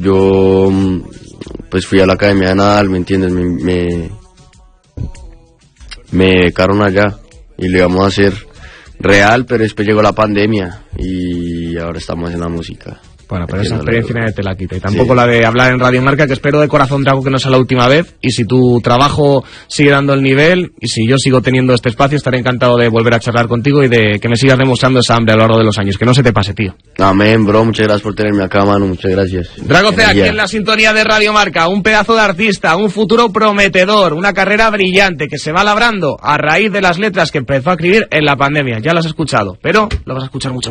yo pues fui a la Academia de Nadal, ¿me entiendes? Me becaron allá y lo íbamos a hacer real, pero después llegó la pandemia y ahora estamos en la música. Bueno, pero esa experiencia nadie te la quita. Y tampoco la de hablar en Radio Marca, que espero de corazón, Drago, que no sea la última vez. Y si tu trabajo sigue dando el nivel, y si yo sigo teniendo este espacio, estaré encantado de volver a charlar contigo y de que me sigas demostrando esa hambre a lo largo de los años. Que no se te pase, tío. Amén, bro. Muchas gracias por tenerme acá, mano. Muchas gracias. Drago C, aquí en la sintonía de Radio Marca. Un pedazo de artista, un futuro prometedor, una carrera brillante que se va labrando a raíz de las letras que empezó a escribir en la pandemia. Ya lo has escuchado, pero lo vas a escuchar mucho.